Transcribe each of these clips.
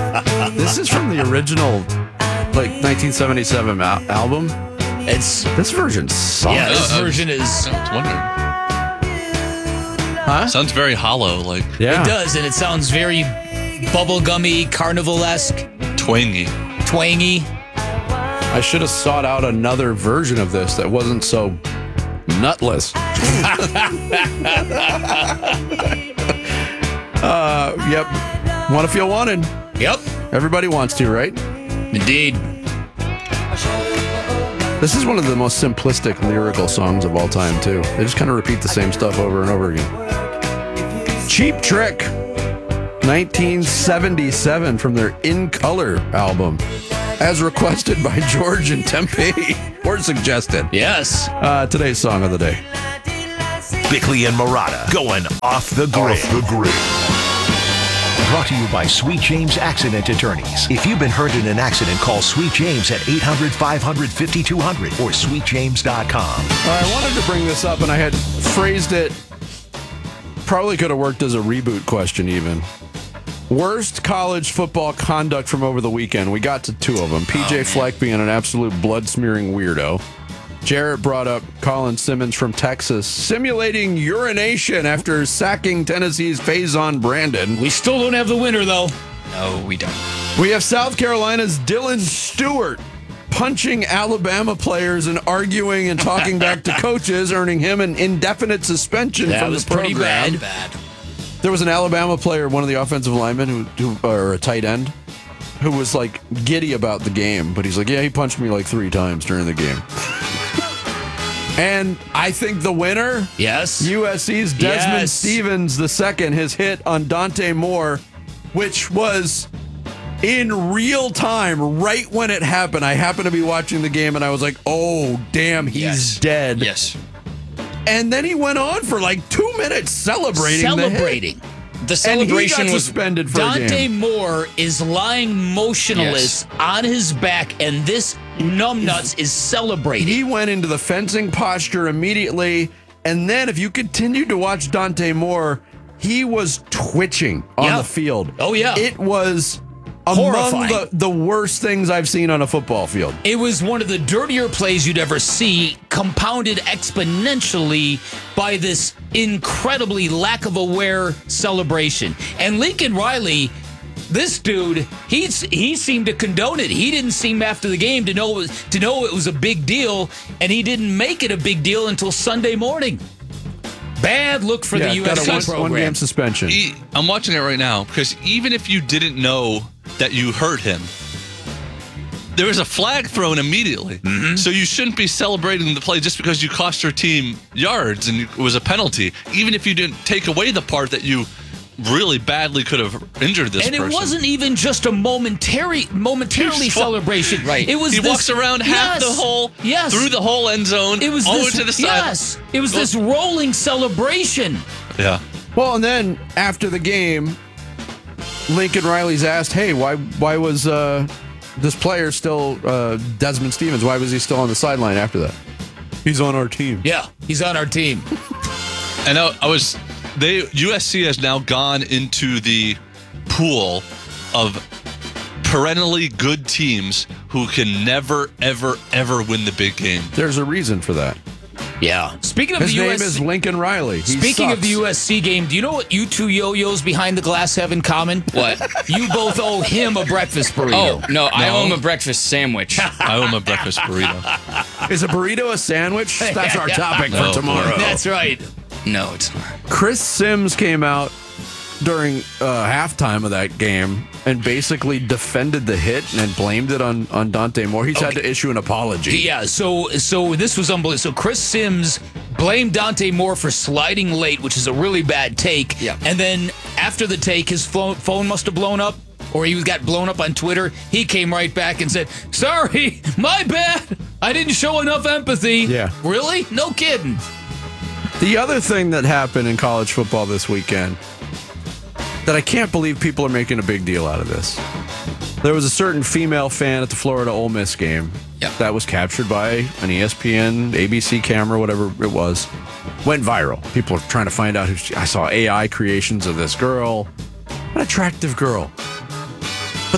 This is from the original, 1977 album. This version sucks. Yeah, this version is. I was wondering. Huh? Sounds very hollow, Yeah. It does, and it sounds very bubblegummy, carnival-esque, twangy. twangy. I should have sought out another version of this that wasn't so nutless. Yep. Want to feel wanted. Yep, Everybody wants to, right? indeed. This is one of the most simplistic lyrical songs of all time, too. They just kind of repeat the same stuff over and over again. Cheap Trick, 1977, from their In Color album, as requested by George in Tempe, or suggested. Yes. Today's song of the day. Bickley and Murata going off the grid. Brought to you by Sweet James Accident Attorneys. If you've been hurt in an accident, call Sweet James at 800-500-5200 or sweetjames.com. I wanted to bring this up, and I had phrased it, probably could have worked as a reboot question even. Worst college football conduct from over the weekend. We got to two of them. PJ Fleck being an absolute blood-smearing weirdo. Jarrett brought up Colin Simmons from Texas simulating urination after sacking Tennessee's Faison Brandon. We still don't have the winner, though. No, we don't. We have South Carolina's Dylan Stewart punching Alabama players and arguing and talking back to coaches, earning him an indefinite suspension That from was the program. pretty Bad. There was an Alabama player, one of the offensive linemen, or a tight end, who was like giddy about the game, but he's like, yeah, he punched me like 3 times during the game. And I think the winner, Yes. USC's Desmond Yes. Stevens II, his hit on Dante Moore, which was in real time, right when it happened. I happened to be watching the game, and I was like, oh, damn, he's dead. Yes. And then he went on for like 2 minutes celebrating. Celebrating. The celebration and he got was suspended for a Dante game. Moore is lying motionless on his back, and this numbnuts is celebrating. He went into the fencing posture immediately, and then if you continued to watch Dante Moore, he was twitching on the field. Oh, yeah. It was Horrifying. among the worst things I've seen on a football field. It was one of the dirtier plays you'd ever see, compounded exponentially by this incredibly lack of aware celebration. And Lincoln Riley, this dude, he seemed to condone it. He didn't seem after the game to know it was a big deal, and he didn't make it a big deal until Sunday morning. Bad look for the got a USC program. 1 game suspension. I'm watching it right now because even if you didn't know that you hurt him, there was a flag thrown immediately. Mm-hmm. So you shouldn't be celebrating the play just because you cost your team yards and it was a penalty, even if you didn't take away the part that you really badly could have injured this And person. it wasn't even just a momentarily celebration. Right. It was He walks around half the hole, through the whole end zone, It was all the way this, to the side. Yes. It was this rolling celebration. Yeah. Well, and then after the game, Lincoln Riley's asked, hey, why was this player still, Desmond Stevens, why was he still on the sideline after that? He's on our team. Yeah, he's on our team. And USC has now gone into the pool of perennially good teams who can never, ever, ever win the big game. There's a reason for that. Yeah. Speaking of His the name USC, is Lincoln Riley. He speaking of sucks. the USC game, do you know what you two yo-yos behind the glass have in common? What? You both owe him a breakfast burrito. Oh, no, I owe him a breakfast sandwich. I owe him a breakfast burrito. Is a burrito a sandwich? That's our topic for Oh, tomorrow. That's right. No, it's not. Chris Sims came out during halftime of that game and basically defended the hit and blamed it on Dante Moore. He's had to issue an apology. Yeah, so this was unbelievable. So Chris Sims blamed Dante Moore for sliding late, which is a really bad take. Yeah. And then after the take, his phone must have blown up, or he got blown up on Twitter. He came right back and said, sorry, my bad. I didn't show enough empathy. Yeah. Really? No kidding. The other thing that happened in college football this weekend that I can't believe people are making a big deal out of this. There was a certain female fan at the Florida Ole Miss game that was captured by an ESPN, ABC camera, whatever it was. Went viral. People are trying to find out who I saw AI creations of this girl. An attractive girl. But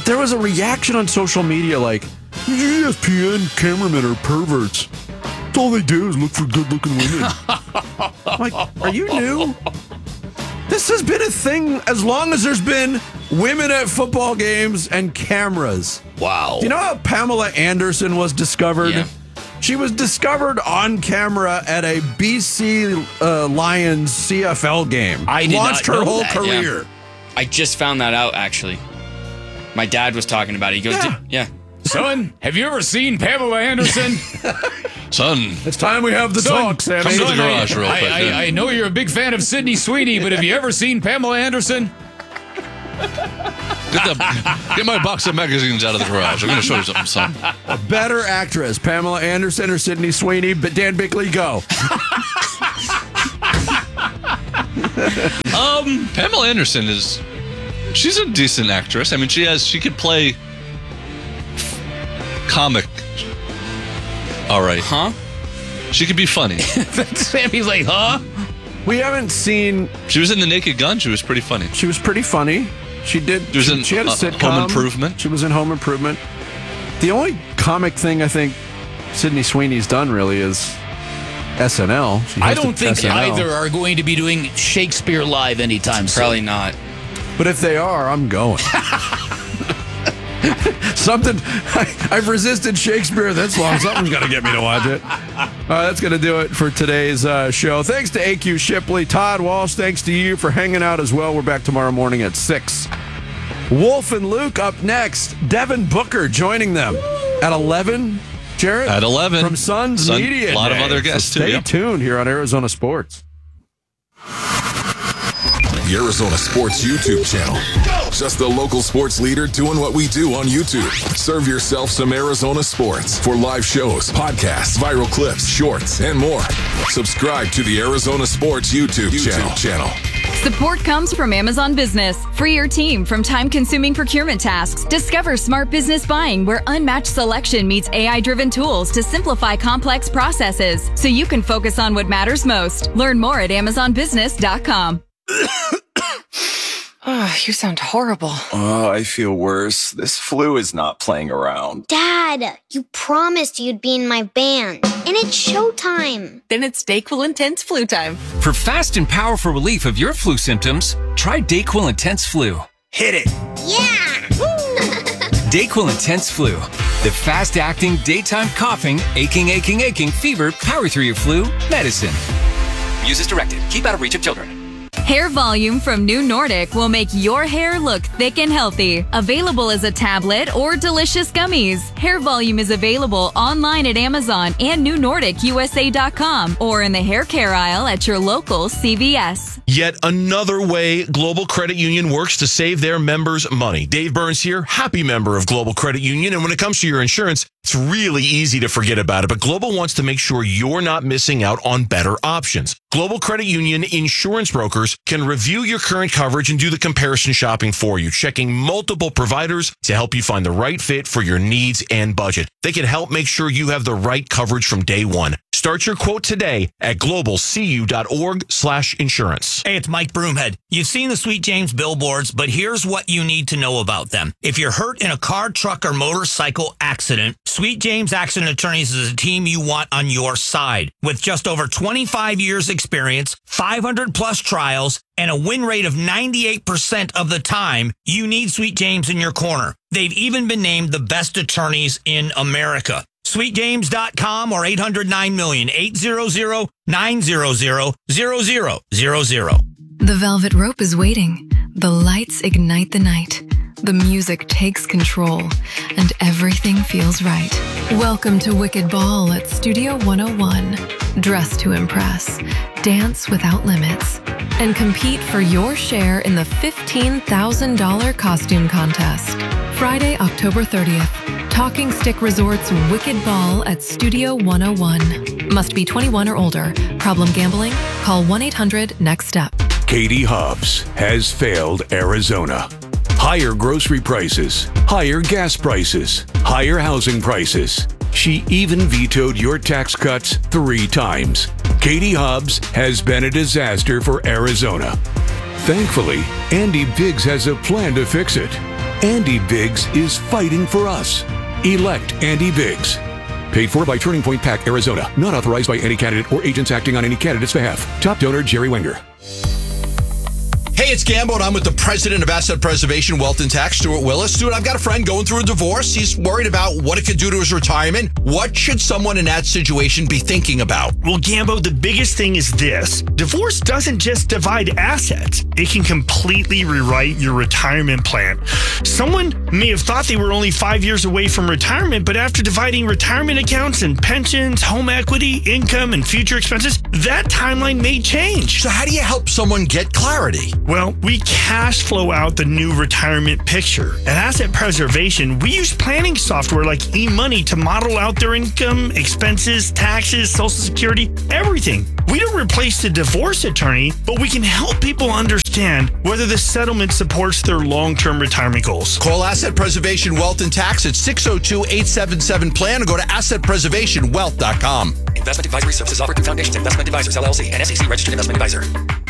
But there was a reaction on social media like, ESPN cameramen are perverts. That's all they do is look for good-looking women. I'm like, are you new? This has been a thing as long as there's been women at football games and cameras. Wow. Do you know how Pamela Anderson was discovered? Yeah. She was discovered on camera at a BC Lions CFL game. I did Launched not her know whole that, career. I just found that out, actually. My dad was talking about it. He goes, Yeah. Son, have you ever seen Pamela Anderson? Son, It's time we have the talk, Sammy. come to the garage real quick. I know you're a big fan of Sydney Sweeney, but have you ever seen Pamela Anderson? Get my box of magazines out of the garage. I'm going to show you something, son. Better actress, Pamela Anderson or Sydney Sweeney? But Dan Bickley, go. Pamela Anderson she's a decent actress. I mean, she could play comic. All right. huh? She could be funny. Sammy's like, huh? We haven't seen. She was in The Naked Gun. She was pretty funny. She was pretty funny. She did. She was in, she had a Home sitcom. Improvement. She was in Home Improvement. The only comic thing I think Sydney Sweeney's done really is SNL. She I hosted don't think SNL. either are going to be doing Shakespeare Live anytime soon. Probably not. But if they are, I'm going. Something I've resisted Shakespeare this long. Something's got to get me to watch it. That's going to do it for today's show. Thanks to AQ Shipley, Todd Walsh. Thanks to you for hanging out as well. We're back tomorrow morning at 6. Wolf and Luke up next. Devin Booker joining them at 11. Jarrett At 11 from Suns Media. A lot of Day. other guests So too. stay Yeah. tuned here on Arizona Sports. The Arizona Sports YouTube channel. Just the local sports leader doing what we do on YouTube. Serve yourself some Arizona sports for live shows, podcasts, viral clips, shorts, and more. Subscribe to the Arizona Sports YouTube channel. Support comes from Amazon Business. Free your team from time-consuming procurement tasks. Discover smart business buying where unmatched selection meets AI-driven tools to simplify complex processes so you can focus on what matters most. Learn more at AmazonBusiness.com. Oh, you sound horrible. Oh, I feel worse. This flu is not playing around. Dad, you promised you'd be in my band. And it's showtime. Then it's DayQuil Intense Flu time. For fast and powerful relief of your flu symptoms, try DayQuil Intense Flu. Hit it. Yeah! DayQuil Intense Flu. The fast-acting, daytime coughing, aching, fever, power through your flu medicine. Use as directed. Keep out of reach of children. Hair Volume from New Nordic will make your hair look thick and healthy. Available as a tablet or delicious gummies. Hair Volume is available online at Amazon and NewNordicUSA.com or in the hair care aisle at your local CVS. Yet another way Global Credit Union works to save their members money. Dave Burns here, happy member of Global Credit Union. And when it comes to your insurance, it's really easy to forget about it, but Global wants to make sure you're not missing out on better options. Global Credit Union insurance brokers can review your current coverage and do the comparison shopping for you, checking multiple providers to help you find the right fit for your needs and budget. They can help make sure you have the right coverage from day one. Start your quote today at globalcu.org/insurance. Hey, it's Mike Broomhead. You've seen the Sweet James billboards, but here's what you need to know about them. If you're hurt in a car, truck, or motorcycle accident, Sweet James Accident Attorneys is a team you want on your side. With just over 25 years experience, 500 plus trials, and a win rate of 98% of the time, you need Sweet James in your corner. They've even been named the best attorneys in America. SweetJames.com or 800-9-million, 800-900-0000. The velvet rope is waiting. The lights ignite the night. The music takes control, and everything feels right. Welcome to Wicked Ball at Studio 101. Dress to impress, dance without limits, and compete for your share in the $15,000 costume contest. Friday, October 30th, Talking Stick Resort's Wicked Ball at Studio 101. Must be 21 or older. Problem gambling? Call 1-800-NEXT-STEP. Katie Hobbs has failed Arizona. Higher grocery prices, higher gas prices, higher housing prices. She even vetoed your tax cuts 3 times. Katie Hobbs has been a disaster for Arizona. Thankfully, Andy Biggs has a plan to fix it. Andy Biggs is fighting for us. Elect Andy Biggs. Paid for by Turning Point PAC, Arizona. Not authorized by any candidate or agents acting on any candidate's behalf. Top donor, Jerry Wenger. Hey, it's Gambo, and I'm with the president of Asset Preservation, Wealth and Tax, Stuart Willis. Stuart, I've got a friend going through a divorce. He's worried about what it could do to his retirement. What should someone in that situation be thinking about? Well, Gambo, the biggest thing is this. Divorce doesn't just divide assets. It can completely rewrite your retirement plan. Someone may have thought they were only 5 years away from retirement, but after dividing retirement accounts and pensions, home equity, income, and future expenses, that timeline may change. So how do you help someone get clarity? Well, we cash flow out the new retirement picture. At Asset Preservation, we use planning software like eMoney to model out their income, expenses, taxes, Social Security, everything. We don't replace the divorce attorney, but we can help people understand whether the settlement supports their long-term retirement goals. Call Asset Preservation Wealth and Tax at 602-877-PLAN or go to assetpreservationwealth.com. Investment advisory services offered through Foundations Investment Advisors, LLC, and SEC registered investment advisor.